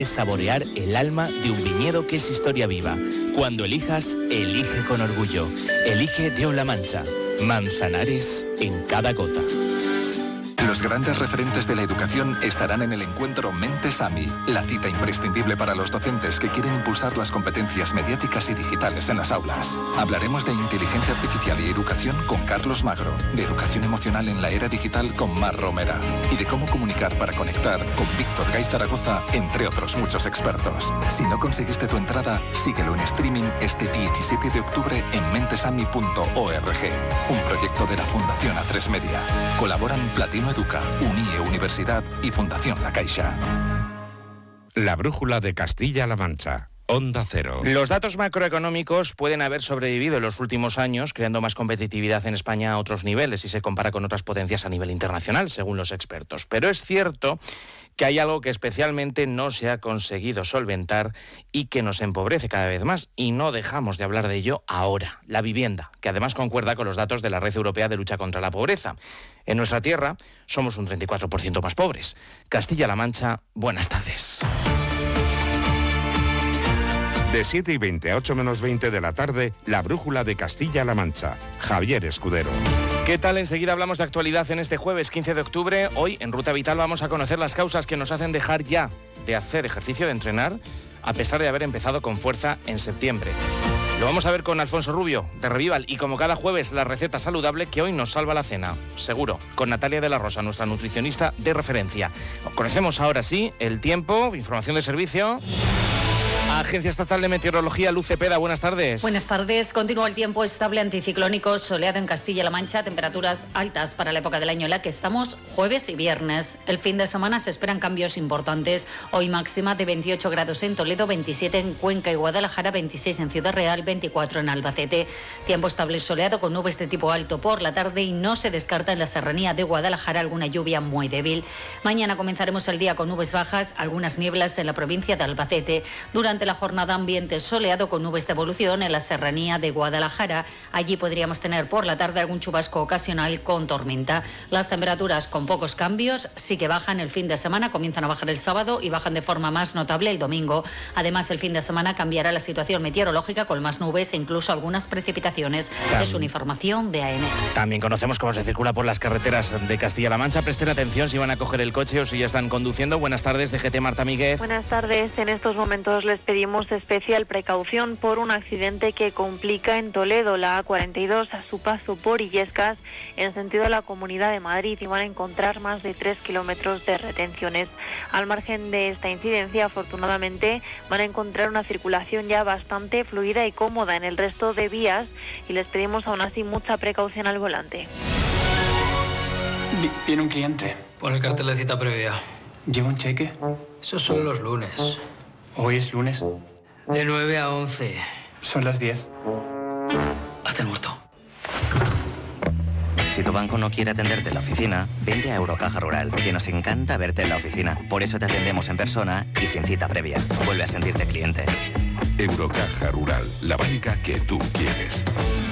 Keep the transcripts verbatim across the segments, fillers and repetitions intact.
Es saborear el alma de un viñedo que es historia viva. Cuando elijas, elige con orgullo. Elige Deo-La Mancha. Manzanares en cada gota. Los grandes referentes de la educación estarán en el encuentro Mentes AMI, la cita imprescindible para los docentes que quieren impulsar las competencias mediáticas y digitales en las aulas. Hablaremos de inteligencia artificial y educación con Carlos Magro, de educación emocional en la era digital con Mar Romera y de cómo comunicar para conectar con Víctor Gay Zaragoza, entre otros muchos expertos. Si no conseguiste tu entrada, síguelo en streaming este diecisiete de octubre en mentesami punto org, un proyecto de la Fundación A tres Media. Colaboran Platino Educa, UNIE Universidad y Fundación La Caixa. La brújula de Castilla-La Mancha. Onda Cero. Los datos macroeconómicos pueden haber sobrevivido en los últimos años, creando más competitividad en España a otros niveles si se compara con otras potencias a nivel internacional, según los expertos. Pero es cierto que hay algo que especialmente no se ha conseguido solventar y que nos empobrece cada vez más, y no dejamos de hablar de ello ahora: la vivienda, que además concuerda con los datos de la Red Europea de Lucha contra la Pobreza. En nuestra tierra somos un treinta y cuatro por ciento más pobres. Castilla-La Mancha, buenas tardes. De siete y veinte a ocho menos veinte de la tarde, la brújula de Castilla-La Mancha. Javier Escudero. ¿Qué tal? Enseguida hablamos de actualidad en este jueves quince de octubre. Hoy en Ruta Vital vamos a conocer las causas que nos hacen dejar ya de hacer ejercicio, de entrenar, a pesar de haber empezado con fuerza en septiembre. Lo vamos a ver con Alfonso Rubio, de Revival, y como cada jueves, la receta saludable que hoy nos salva la cena, seguro, con Natalia de la Rosa, nuestra nutricionista de referencia. Conocemos ahora sí el tiempo, información de servicio. Agencia Estatal de Meteorología, Luz Cepeda, buenas tardes. Buenas tardes. Continúa el tiempo estable anticiclónico, soleado en Castilla-La Mancha, temperaturas altas para la época del año en la que estamos, jueves y viernes. El fin de semana se esperan cambios importantes. Hoy máxima de veintiocho grados en Toledo, veintisiete en Cuenca y Guadalajara, veintiséis en Ciudad Real, veinticuatro en Albacete. Tiempo estable soleado con nubes de tipo alto por la tarde y no se descarta en la serranía de Guadalajara alguna lluvia muy débil. Mañana comenzaremos el día con nubes bajas, algunas nieblas en la provincia de Albacete. Durante la jornada ambiente soleado con nubes de evolución en la serranía de Guadalajara. Allí podríamos tener por la tarde algún chubasco ocasional con tormenta. Las temperaturas con pocos cambios sí que bajan el fin de semana, comienzan a bajar el sábado y bajan de forma más notable el domingo. Además, el fin de semana cambiará la situación meteorológica con más nubes e incluso algunas precipitaciones. También. Es una información de A N. También conocemos cómo se circula por las carreteras de Castilla-La Mancha. Presten atención si van a coger el coche o si ya están conduciendo. Buenas tardes, D G T Marta Míguez. Buenas tardes. En estos momentos les pedimos especial precaución por un accidente que complica en Toledo la A cuarenta y dos a su paso por Illescas en sentido a la Comunidad de Madrid, y van a encontrar más de tres kilómetros de retenciones. Al margen de esta incidencia, afortunadamente van a encontrar una circulación ya bastante fluida y cómoda en el resto de vías, y les pedimos aún así mucha precaución al volante. Viene un cliente. Pon el cartel de cita previa. ¿Lleva un cheque? Esos son los lunes. ¿Hoy es lunes? De nueve a once. Son las diez. Hazte el muerto. Si tu banco no quiere atenderte en la oficina, vente a Eurocaja Rural, que nos encanta verte en la oficina. Por eso te atendemos en persona y sin cita previa. Vuelve a sentirte cliente. Eurocaja Rural, la banca que tú quieres.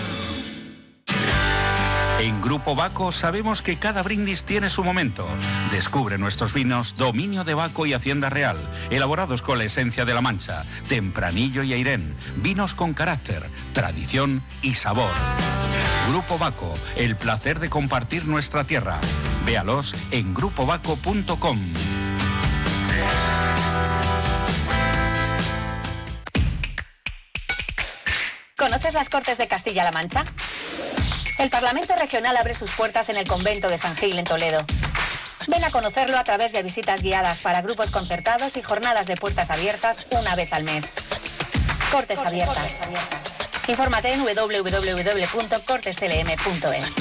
En Grupo Baco sabemos que cada brindis tiene su momento. Descubre nuestros vinos Dominio de Baco y Hacienda Real, elaborados con la esencia de La Mancha, Tempranillo y Airén, vinos con carácter, tradición y sabor. Grupo Baco, el placer de compartir nuestra tierra. Véalos en grupo baco punto com. ¿Conoces las Cortes de Castilla-La Mancha? El Parlamento Regional abre sus puertas en el convento de San Gil, en Toledo. Ven a conocerlo a través de visitas guiadas para grupos concertados y jornadas de puertas abiertas una vez al mes. Cortes, Cortes abiertas. Cortes abiertas. Infórmate en doble u doble u doble u punto cortes c l m punto es.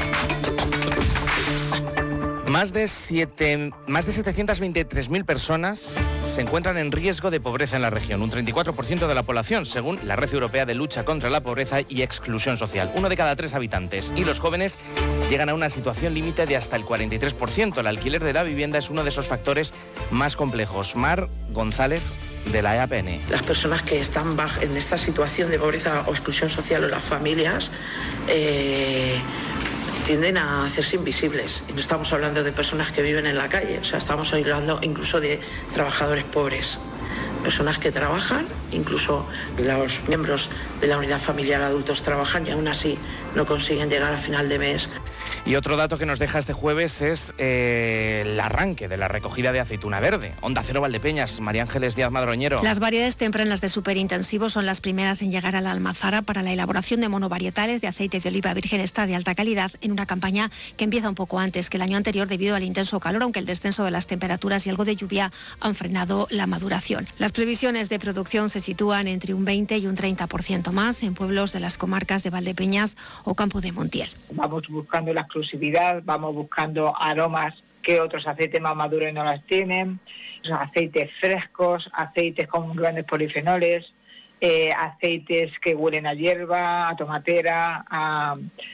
Más de, siete, más de setecientas veintitrés mil personas se encuentran en riesgo de pobreza en la región, un treinta y cuatro por ciento de la población, según la Red Europea de Lucha contra la Pobreza y Exclusión Social. Uno de cada tres habitantes. Y los jóvenes llegan a una situación límite de hasta el cuarenta y tres por ciento. El alquiler de la vivienda es uno de esos factores más complejos. Mar González, de la E A P N. Las personas que están en esta situación de pobreza o exclusión social, o las familias, eh, tienden a hacerse invisibles. Y no estamos hablando de personas que viven en la calle, o sea, estamos hablando incluso de trabajadores pobres. personas que trabajan, incluso los miembros de la unidad familiar adultos trabajan y aún así no consiguen llegar a final de mes. Y otro dato que nos deja este jueves es eh, el arranque de la recogida de aceituna verde. Onda Cero Valdepeñas, María Ángeles Díaz Madroñero. Las variedades tempranas de superintensivos son las primeras en llegar a la almazara para la elaboración de monovarietales de aceite de oliva virgen extra de alta calidad en una campaña que empieza un poco antes que el año anterior debido al intenso calor, aunque el descenso de las temperaturas y algo de lluvia han frenado la maduración. Las previsiones de producción se sitúan entre un veinte y un treinta por ciento más en pueblos de las comarcas de Valdepeñas o Campo de Montiel. Vamos buscando la exclusividad, vamos buscando aromas que otros aceites más maduros no las tienen, aceites frescos, aceites con grandes polifenoles, eh, aceites que huelen a hierba, a tomatera, a,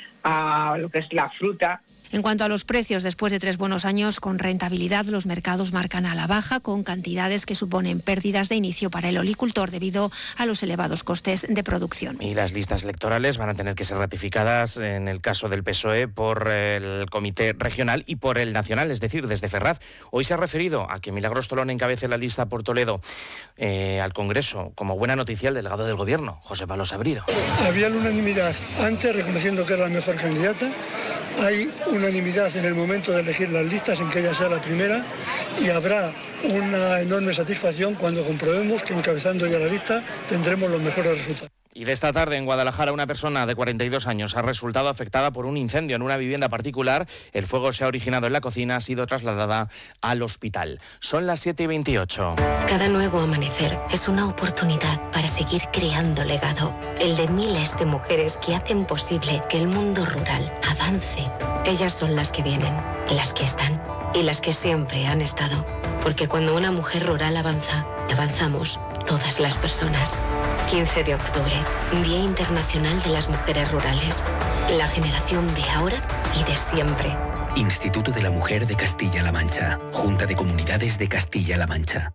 a lo que es la fruta. En cuanto a los precios, después de tres buenos años con rentabilidad, los mercados marcan a la baja con cantidades que suponen pérdidas de inicio para el olicultor debido a los elevados costes de producción. Y las listas electorales van a tener que ser ratificadas en el caso del P S O E por el Comité Regional y por el Nacional, es decir, desde Ferraz. Hoy se ha referido a que Milagros Tolón encabece la lista por Toledo eh, al Congreso como buena noticia el delegado del Gobierno, José Pablo Sabrido. Había unanimidad antes reconociendo que era la mejor candidata. Hay unanimidad en el momento de elegir las listas en que ella sea la primera y habrá una enorme satisfacción cuando comprobemos que encabezando ya la lista tendremos los mejores resultados. Y de esta tarde en Guadalajara una persona de cuarenta y dos años ha resultado afectada por un incendio en una vivienda particular. El fuego se ha originado en la cocina, ha sido trasladada al hospital. Son las siete y veintiocho. Cada nuevo amanecer es una oportunidad para seguir creando legado. El de miles de mujeres que hacen posible que el mundo rural avance. Ellas son las que vienen, las que están y las que siempre han estado. Porque cuando una mujer rural avanza, avanzamos todas las personas. quince de octubre, Día Internacional de las Mujeres Rurales. La generación de ahora y de siempre. Instituto de la Mujer de Castilla-La Mancha. Junta de Comunidades de Castilla-La Mancha.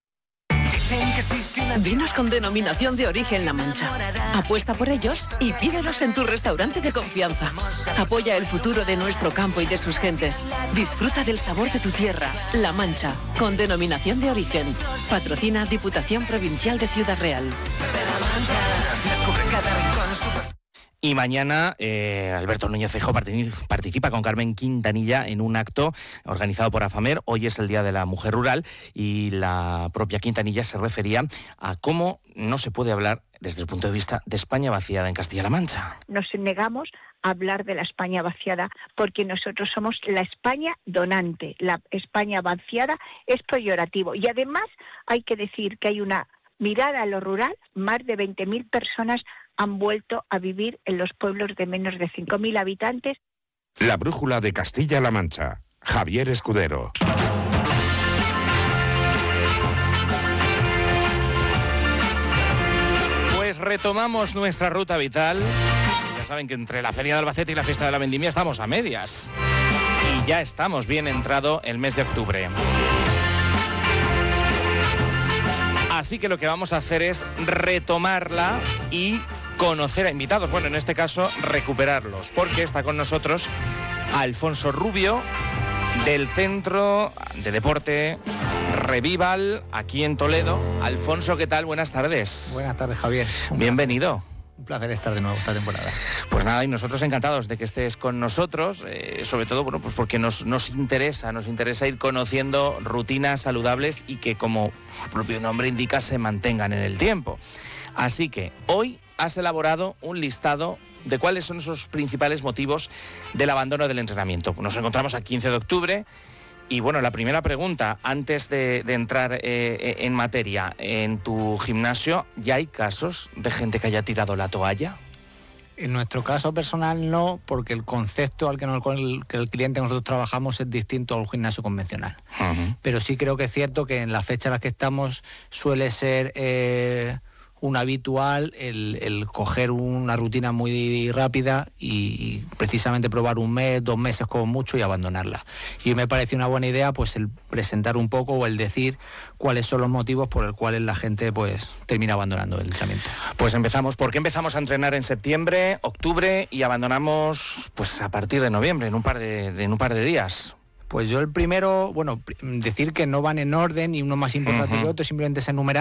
Vinos con denominación de origen La Mancha. Apuesta por ellos y pídelos en tu restaurante de confianza. Apoya el futuro de nuestro campo y de sus gentes. Disfruta del sabor de tu tierra, La Mancha, con denominación de origen. Patrocina Diputación Provincial de Ciudad Real. Y mañana eh, Alberto Núñez Feijóo participa con Carmen Quintanilla en un acto organizado por AFAMER. Hoy es el Día de la Mujer Rural y la propia Quintanilla se refería a cómo no se puede hablar desde el punto de vista de España vaciada en Castilla-La Mancha. Nos negamos a hablar de la España vaciada porque nosotros somos la España donante. La España vaciada es peyorativo y además hay que decir que hay una mirada a lo rural. Más de veinte mil personas han vuelto a vivir en los pueblos de menos de cinco mil habitantes. La brújula de Castilla-La Mancha. Javier Escudero. Pues retomamos nuestra ruta vital. Ya saben que entre la Feria de Albacete y la Fiesta de la Vendimia estamos a medias. Y ya estamos bien entrado el mes de octubre. Así que lo que vamos a hacer es retomarla y conocer a invitados. Bueno, en este caso, recuperarlos, porque está con nosotros Alfonso Rubio, del Centro de Deporte Revival, aquí en Toledo. Alfonso, ¿qué tal? Buenas tardes. Buenas tardes, Javier. Un Bienvenido. Placer. Un placer estar de nuevo esta temporada. Pues nada, y nosotros encantados de que estés con nosotros, eh, sobre todo bueno, pues porque nos, nos interesa, nos interesa ir conociendo rutinas saludables y que, como su propio nombre indica, se mantengan en el tiempo. Así que hoy has elaborado un listado de cuáles son esos principales motivos del abandono del entrenamiento. Nos encontramos a quince de octubre. Y bueno, la primera pregunta, antes de, de entrar eh, en materia, ¿en tu gimnasio ya hay casos de gente que haya tirado la toalla? En nuestro caso personal no, porque el concepto al que, nos, con el, que el cliente que nosotros trabajamos es distinto al gimnasio convencional. Uh-huh. Pero sí creo que es cierto que en la fecha en la que estamos suele ser eh, un habitual el, el coger una rutina muy rápida y, y precisamente probar un mes, dos meses como mucho y abandonarla. Y me parece una buena idea pues el presentar un poco o el decir cuáles son los motivos por los cuales la gente pues termina abandonando el entrenamiento. Pues empezamos, ¿por qué empezamos a entrenar en septiembre, octubre y abandonamos pues a partir de noviembre, en un par de, de en un par de días? Pues yo el primero, bueno, decir que no van en orden y uno más importante uh-huh. que otro, simplemente es enumerar